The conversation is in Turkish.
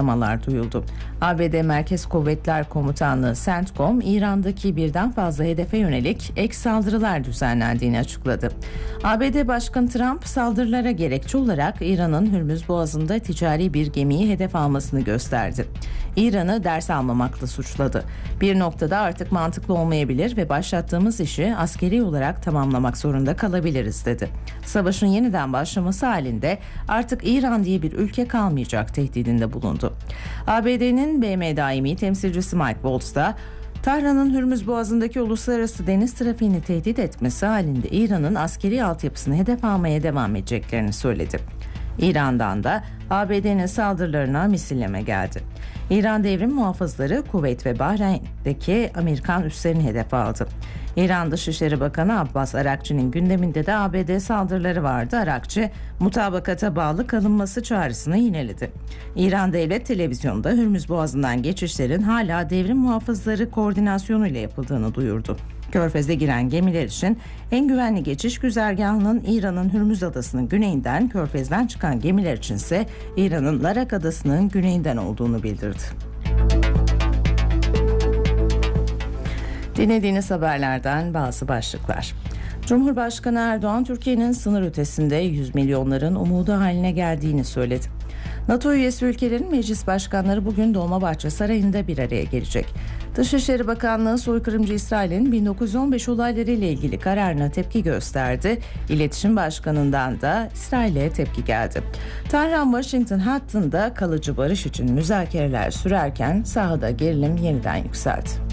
patlamalar duyuldu. ABD Merkez Kuvvetler Komutanlığı CENTCOM, İran'daki birden fazla hedefe yönelik ek saldırılar düzenlendiğini açıkladı. ABD Başkanı Trump, saldırılara gerekçe olarak İran'ın Hürmüz Boğazı'nda ticari bir gemiyi hedef almasını gösterdi. İran'ı ders almamakla suçladı. Bir noktada artık mantıklı olmayabilir ve başlattığımız işi askeri olarak tamamlamak zorunda kalabiliriz dedi. Savaşın yeniden başlaması halinde artık İran diye bir ülke kalmayacak tehdidinde bulundu. ABD'nin BM daimi temsilcisi Mike Waltz da Tahran'ın Hürmüz Boğazı'ndaki uluslararası deniz trafiğini tehdit etmesi halinde İran'ın askeri altyapısını hedef almaya devam edeceklerini söyledi. İran'dan da ABD'nin saldırılarına misilleme geldi. İran devrim muhafızları Kuveyt ve Bahreyn'deki Amerikan üslerini hedef aldı. İran Dışişleri Bakanı Abbas Arakçı'nın gündeminde de ABD saldırıları vardı. Arakçı, mutabakata bağlı kalınması çağrısını yineledi. İran Devlet Televizyonu'nda Hürmüz Boğazı'ndan geçişlerin hala devrim muhafızları koordinasyonuyla yapıldığını duyurdu. Körfez'e giren gemiler için en güvenli geçiş güzergahının İran'ın Hürmüz Adası'nın güneyinden, Körfez'den çıkan gemiler içinse İran'ın Larak Adası'nın güneyinden olduğunu bildirdi. Dinlediğiniz haberlerden bazı başlıklar. Cumhurbaşkanı Erdoğan, Türkiye'nin sınır ötesinde 100 milyonların umudu haline geldiğini söyledi. NATO üyesi ülkelerin meclis başkanları bugün Dolmabahçe Sarayı'nda bir araya gelecek. Dışişleri Bakanlığı soykırımcı İsrail'in 1915 olayları ile ilgili kararına tepki gösterdi. İletişim Başkanı'ndan da İsrail'e tepki geldi. Tahran-Washington hattında kalıcı barış için müzakereler sürerken sahada gerilim yeniden yükseldi.